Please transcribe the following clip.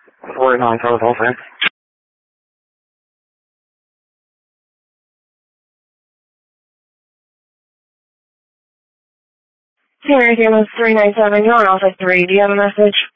49 telephone. Here, Ambulance 397, you're on Alpha 3. Do you have a message?